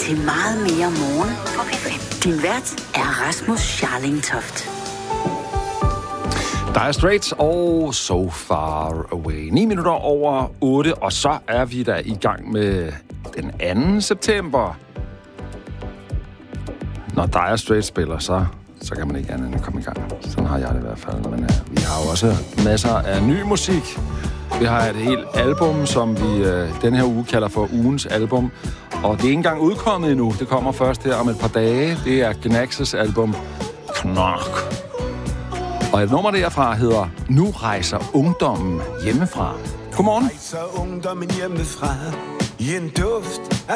til meget mere morgen på P5. Din vært er Rasmus Scharling Toft. Dire Straits og So Far Away. 9 minutter over 8, og så er vi da i gang med den 2. september. Når Dire Straits spiller, så kan man ikke andet end at komme i gang. Sådan har jeg det i hvert fald. Men vi har jo også masser af ny musik. Vi har et helt album, som vi den her uge kalder for ugens album. Og det er ikke engang udkommet endnu. Det kommer først her om et par dage. Det er Gnax's album Knock. Og et nummer derfra hedder Nu rejser ungdommen hjemmefra. Godmorgen. Rejser ungdommen hjemmefra i en duft